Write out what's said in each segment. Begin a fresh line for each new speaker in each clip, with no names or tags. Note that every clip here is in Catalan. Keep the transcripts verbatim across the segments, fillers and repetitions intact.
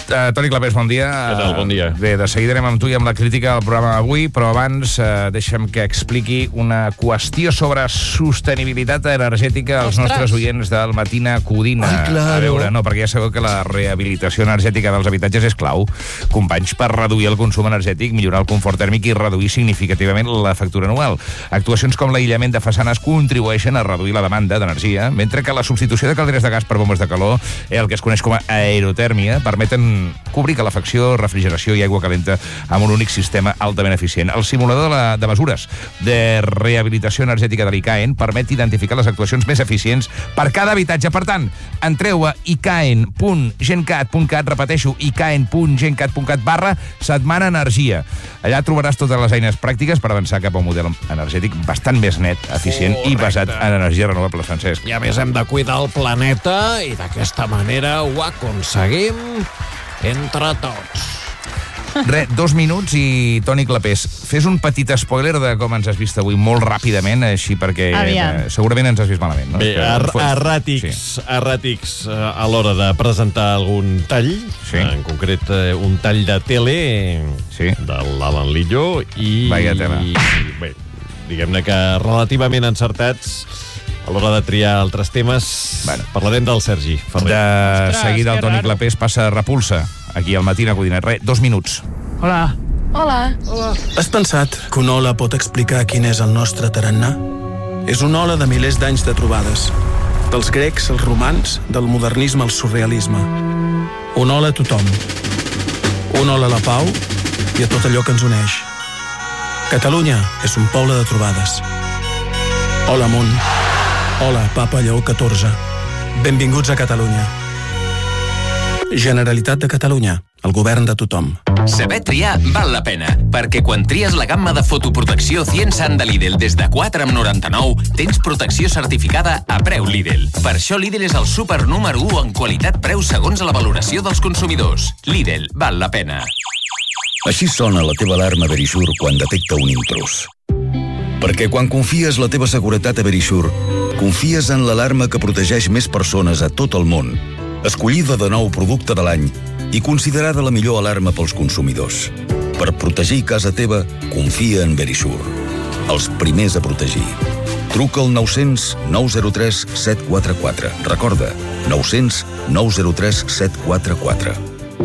Uh, Toni Clapés, bon dia.
Què tal? Bon dia.
Bé, de seguida anem amb tu i amb la crítica del programa d'avui, però abans uh, deixa'm que expliqui una qüestió sobre sostenibilitat energètica als
Ostres.
nostres oients del Matina Codina.
Ai, claro.
A veure, no, perquè ja sabeu que la rehabilitació energètica dels habitatges és clau, companys, per reduir el consum energètic, millorar el confort tèrmic i reduir significativament la factura anual. Actuacions com l'aïllament de façanes contribueixen a reduir la demanda d'energia, mentre que la substitució de calderes de gas per bombes de calor, eh, el que es coneix com a aerotèrmia, permeten cobrir calefacció, refrigeració i aigua calenta amb un únic sistema altament eficient. El simulador de, la, de mesures de rehabilitació energètica de l'I C A E N permet identificar les actuacions més eficients per cada habitatge. Per tant, entreu a i c a e n punt gencat punt cat, repeteixo, i c a e n punt gencat punt cat barra setmana energia. Allà trobaràs totes les eines pràctiques per avançar cap a un model energètic bastant més net, eficient
Correcte.
i basat en energies renovables, Francesc.
I a més hem de cuidar el planeta i d'aquesta manera ho aconseguim entre tots.
Re, dos minuts i Toni Clapés, fes un petit spoiler de com ens has vist avui, molt ràpidament, així perquè
Aviam.
eh, segurament ens has vist malament, no?
Bé,
Que
er
fos-
erràtics,
Sí.
erràtics eh, a l'hora de presentar algun tall,
Sí.
en concret eh, un tall de tele
Sí.
de l'Alan Lillo i,
Vaya tela.
i bé, diguem-ne que relativament encertats a l'hora de triar altres temes.
Bueno.
Parlarem del Sergi Ferrer.
De
Ostres,
seguida el
que
Toni
raro.
Clapés passa a Repulsa, aquí al Matina Codina. Re, dos minuts.
Hola. Hola.
Has pensat que una ola pot explicar quin és el nostre tarannà? És una ola de milers d'anys de trobades. Dels grecs als romans, del modernisme al surrealisme. Una ola a tothom. Una ola a la pau i a tot allò que ens uneix. Catalunya és un poble de trobades. Hola, món. Hola, Papa Lleó catorze. Benvinguts a Catalunya. Generalitat de Catalunya, el govern de tothom.
Saber triar val la pena, perquè quan tries la gamma de fotoprotecció Ciensan de Lidl des de quatre coma noranta-nou, tens protecció certificada a preu Lidl. Per això Lidl és el súper número u en qualitat-preu segons la valoració dels consumidors. Lidl val la pena.
Així sona la teva alarma Verisure quan detecta un intrús. Perquè quan confies la teva seguretat a Verisure, confies en l'alarma que protegeix més persones a tot el món, escollida de nou producte de l'any i considerada la millor alarma pels consumidors. Per protegir casa teva, confia en Verisure. Els primers a protegir. Truca al nou-cents nou zero tres set quatre quatre. Recorda, nou-cents nou zero tres set quatre quatre.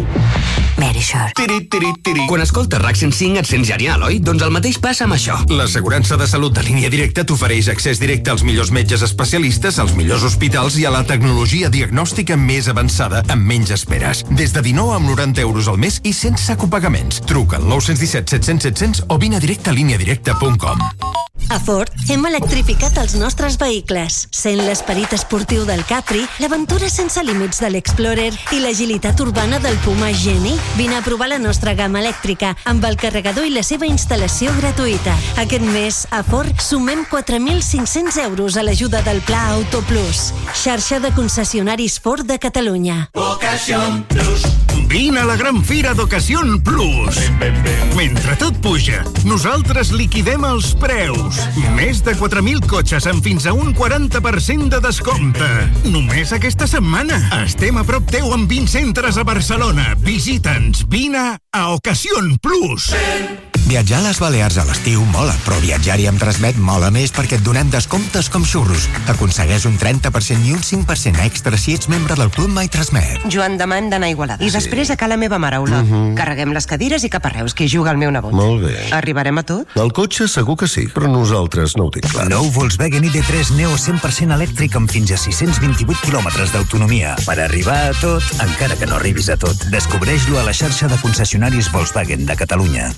Verisure.
Tiri, tiri, tiri. Quan escoltes RAC cent cinc et sents genial, oi? Doncs el mateix passa amb això. L'assegurança de salut de línia directa t'ofereix accés directe als millors metges especialistes, als millors hospitals i a la tecnologia diagnòstica més avançada, amb menys esperes. Des de dinou amb noranta euros al mes i sense copagaments. Truca al nou un set set cents set cents o vine a directe a línia directa punt com.
A Ford hem electrificat els nostres vehicles, sent l'esperit esportiu del Capri, l'aventura sense límits de l'Explorer i l'agilitat urbana del Puma Geni. Vine a provar la nostra gamma elèctrica amb el carregador i la seva instal·lació gratuïta. Aquest mes, a Ford, sumem quatre mil cinc-cents euros a l'ajuda del Pla Auto Plus. Xarxa de concessionaris Ford de Catalunya.
Ocasión Plus. Vine a la gran fira d'Ocasión Plus. Mentre tot puja, nosaltres liquidem els preus. Més de quatre mil cotxes amb fins a un quaranta per cent de descompte. Només aquesta setmana. Estem a prop teu amb vint centres a Barcelona. Visita'ns. Vine a Ocasión Plus.
Viatjar a les Balears a l'estiu mola, però viatjar-hi amb Transmet mola més perquè et donem descomptes com xurros. Aconsegueix un trenta per cent i un cinc per cent extra si ets membre del Club My Transmet.
Joan, demà hem d'anar a Igualada. I després a ca la meva mare, Ola.
Mhm.
Carreguem les cadires i cap a Reus, que hi juga el meu nebot.
Molt bé.
Arribarem a tot?
El cotxe segur que sí, però nosaltres no ho tinc clar.
Nou Volkswagen I D tres Neo cent per cent elèctric amb fins a sis-cents vint-i-vuit quilòmetres d'autonomia. Per arribar a tot, encara que no arribis a tot. Descobreix-lo a la xarxa de concessionaris Volkswagen de Catalunya.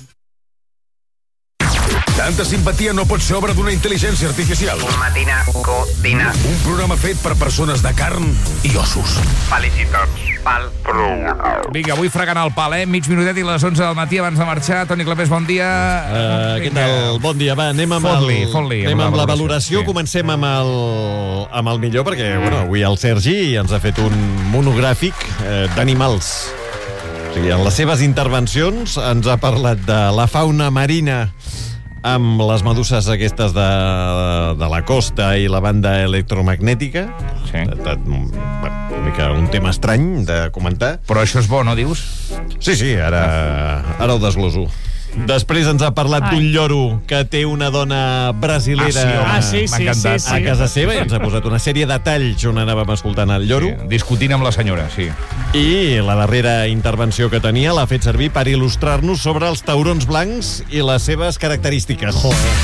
Tanta simpatia no pot ser obra d'una intel·ligència artificial.
Matina Codina.
Un programa fet per persones de carn i ossos.
Felicitats pel programa.
Vinga, avui fregant el pal, eh? Mig minutet i les onze del matí abans de marxar. Toni Clapés, bon dia.
Uh, què tal? Bon dia, va, anem amb,
Fot-li,
el,
fot-li,
anem
amb la
amb la
valoració.
valoració.
Sí.
Comencem amb el, amb el millor, perquè bueno, avui el Sergi ens ha fet un monogràfic eh, d'animals. O sigui, en les seves intervencions ens ha parlat de la fauna marina amb les meduses aquestes de, de la costa i la banda electromagnètica.
Sí.
De, de, bueno, una mica un tema estrany de comentar.
Però això és bo, no dius?
Sí, sí, ara, ara ho desgloso. Després ens ha parlat d'un lloro que té una dona brasilera
Ah, sí, sí,
M'ha encantat.
sí, sí.
a casa seva i ens ha posat una sèrie de talls on anàvem escoltant el lloro.
Sí, discutint amb la senyora, sí.
I la darrera intervenció que tenia l'ha fet servir per il·lustrar-nos sobre els taurons blancs i les seves característiques.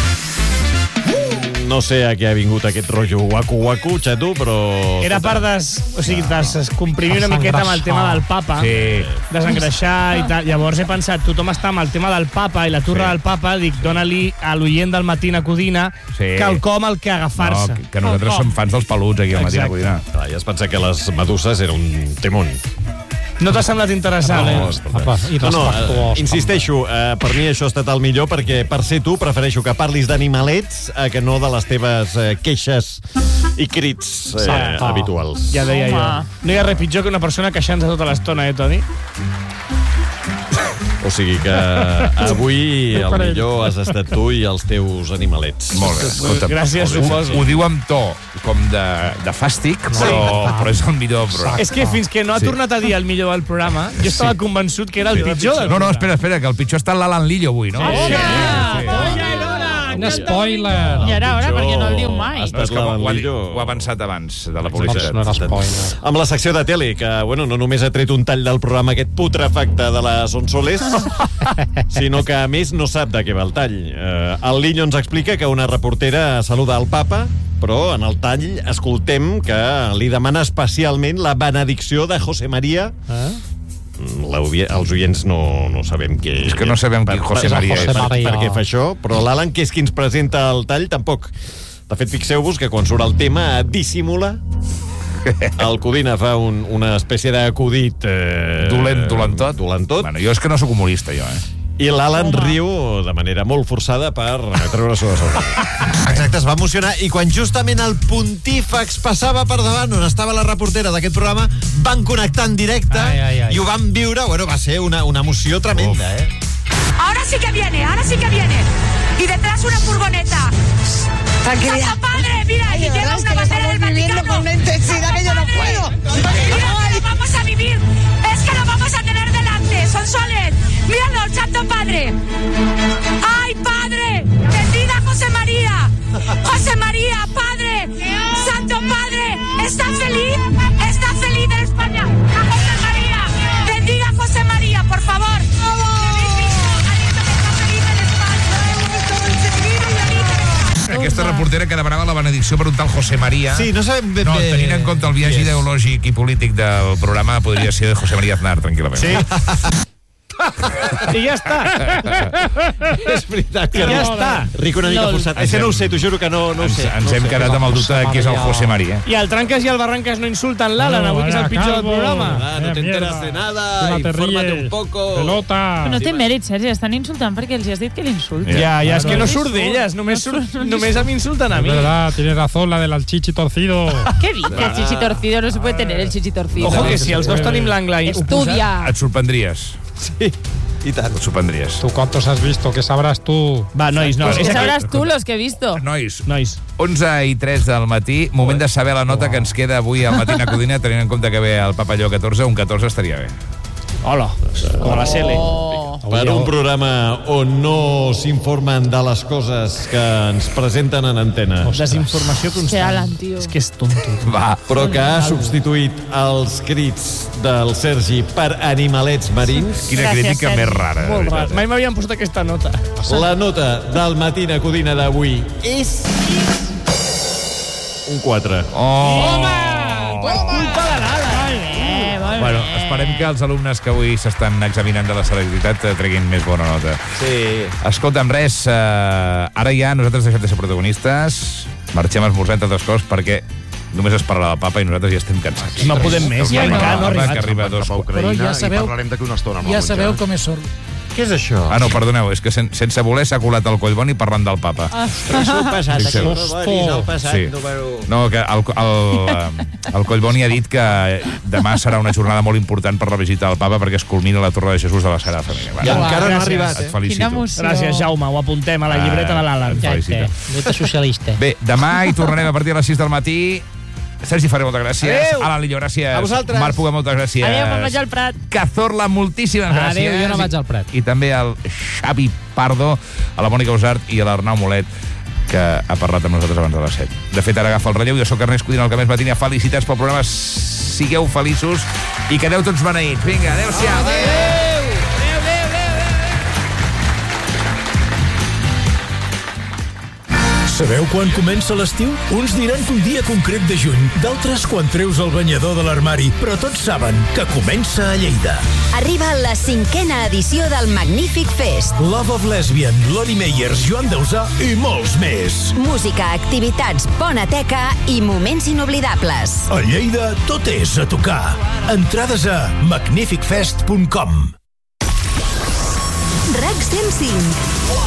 No sé a què ha vingut aquest rotllo guaco-guaco, xato, però...
Era per des, o sigui, descomprimir una miqueta amb el tema del papa,
Sí.
desengreixar i tal. Llavors he pensat, tothom està amb el tema del papa i la turra
Sí.
del papa, dic, dona-li a l'oient del Matina Codina
Sí.
quelcom al que agafar-se.
No, que, que nosaltres som fans dels peluts aquí al Matina
Exacte.
Codina.
Clar, ja es pensa que les meduses era un temón.
No t'ha semblat interessant,
No,
eh?
Apa, no, no, eh, insisteixo, eh, per mi això ha estat el millor perquè per ser tu prefereixo que parlis d'animalets eh, que no de les teves eh, queixes i crits eh,
Exacte.
habituals.
Ja deia jo. No hi ha res pitjor que una persona queixant-se tota l'estona, eh, Toni?
O sigui que avui el millor has estat tu i els teus animalets.
Molt bé. Escolta,
Gràcies,
ho,
suposo.
ho diu amb to com de, de fàstic, però, però és el millor programa.
És que fins que no ha
Sí.
tornat a dir el millor del programa, jo estava convençut que era el pitjor del
No, no,
programa.
espera, espera, que el pitjor està l'Alan Lillo avui, no?
Sí.
Un spoiler. I ara, ara, perquè no el diu mai.
No, és que ho, ho, ha, ho ha avançat abans de la publicitat.
No era spoiler.
Amb la secció de tele, que bueno, no només ha tret un tall del programa aquest putrefacte de la Sonsoles, sinó que a més no sap de què va el tall. Eh, el Lillo ens explica que una reportera saluda el papa, però en el tall escoltem que li demana especialment la benedicció de José María.
Eh?
Els oients no, no sabem què...
És que no sabem qui José María és.
Per, per, per què fa això, però l'Alan, que és qui ens presenta el tall, tampoc. De fet, fixeu-vos que quan surt el tema dissimula. El Codina fa un, una espècie d'acudit... Eh,
Dolent, dolentot.
Dolentot.
Bueno, jo és que no sóc humorista, jo, eh?
I l'Alan riu de manera molt forçada per treure-s'ho de sobre.
Exacte, es va emocionar i quan justament el pontífex passava per davant on estava la reportera d'aquest programa van connectar en directe
ai, ai, ai.
i ho van viure, bueno, va ser una, una emoció tremenda, Uf. eh?
Ahora sí que viene, ahora sí que viene. Y detrás una furgoneta.
Tranquilidad.
¡Santo Padre! Mira,
Ay,
y
de
lleva
verdad,
una
es que lo
bandera del
estamos viviendo
Vaticano.
con una intensidad que yo no puedo.
Mira que lo vamos a vivir. Es que lo vamos a tener delante. Son soles. Míralo, el Santo Padre. ¡Ay, Padre! Bendiga a José María. José María, Padre. Santo Padre. ¿Estás feliz? ¿Estás feliz en España? A José María. Bendiga a José María, por favor.
Aquesta reportera que demanava la benedicció per un tal José María.
Sí, no sabem ben
no,
bé...
tenint en compte el viatge
Yes.
ideològic i polític del programa, podria ser de José María Aznar, tranquil·lament.
Sí. I ja està.
És veritat que
I ja
no.
està.
Ric una mica forçat. Això no ho sé, t'ho juro que no, no ho
Ens,
sé.
ens
no
hem
sé.
quedat amb el dubte de qui és el José María.
I el Tranques i el Barranques no insulten l'Alan, avui que és el pitjor del programa.
Ah, no te enteras de nada,
No te
infórmate
ríes.
un poco.
Pelota.
Però no té mèrit, Sergi, estan insultant perquè els hi has dit que l'insulten.
Ja, ja, és que no surt d'elles, només, surt, només m'insulten a
Es
mi.
verdad, tienes razón, la del chichi torcido.
¿Qué dices? Chichi torcido, no se puede tener el chichi torcido.
Ojo que si els dos tenim l'angle
Estudia.
Et sorprendries.
Sí, i tant.
Et sorprendries.
¿Tú cuántos has visto? ¿Qué sabrás tú?
Va, nois, no.
Pues que sabrás tú los que he visto.
Nois,
Nois.
onze i tres del matí, moment de saber la nota que ens queda avui al Matina Codina, tenint en compte que ve el Papalló catorze, un catorze estaria bé.
Hola, com a la Sele.
Oh.
Per un programa on no s'informen de les coses que ens presenten en antena.
Desinformació
Que
constant.
Alan, tio.
És que és tonto.
Va.
Però que ha substituït els crits del Sergi per animalets marins.
Quina
Gràcies,
crítica
Sergi.
més rara. de
Molt
veritat,
rar. Mai m'havien posat aquesta nota.
La nota del Matina Codina d'avui és... un quatre.
Oh!
Per culpa de l'Alan.
Eh, molt
Bueno,
bé.
esperem que els alumnes que avui s'estan examinant de la selectivitat eh, treguin més bona nota.
Sí.
Escolta'm, res, eh, ara ja nosaltres deixem de ser protagonistes, marxem a esmorzar, entre altres coses, perquè només es parla del papa i nosaltres ja estem cansats.
No podem més,
Ja
ja
no,
encara no ha
home,
arribat.
que arriba a dos...
Ucraïna,
Però ja sabeu-
i parlarem d'aquí una estona amb
Ja
el
sabeu
Monja.
com és sort.
Què és això?
Ah, no, perdoneu, és que sen sense voler s'ha colat el Collboni parlant del papa.
Però això ha passat,
Sí, sí.
això, Rodonis, ha passat,
Sí.
número...
No, que el, el, eh, el Collboni ha dit que demà serà una jornada molt important per la visita del papa perquè es culmina la Torre de Jesús de la Sagrada Família.
I encara no ha
gràcies.
arribat,
Et
eh?
felicito.
Quina emoció.
Gràcies, Jaume, ho apuntem a la llibreta de l'Alan.
Et felicito.
Lluita socialista.
Bé, demà hi tornarem a partir de les sis del matí. Sergi Ferrer, moltes gràcies.
Adéu.
Alan Lillo, gràcies.
A vosaltres.
Marc Puga, moltes gràcies.
Adéu, me'n vaig al Prat.
Cazorla, moltíssimes gràcies.
Adéu, jo no vaig al Prat.
I també al Xavi Pardo, a la Mònica Usart i a l'Arnau Molet, que ha parlat amb nosaltres abans de les set. De fet, ara agafa el relleu. Jo soc Ernest Codina, el que més matina. Felicitats pel programa. Sigueu feliços i quedeu tots beneïts. Vinga, adéu-siau. Adéu.
Sabeu quan comença l'estiu? Uns diran que un dia concret de juny, d'altres quan treus el banyador de l'armari, però tots saben que comença a Lleida.
Arriba la cinquena edició del Magnífic Fest.
Love of Lesbian, Lori Meyers, Joan Dausà i molts més.
Música, activitats, bona teca i moments inoblidables.
A Lleida tot és a tocar. Entrades a magnific fest punt com.
RAC cent cinc.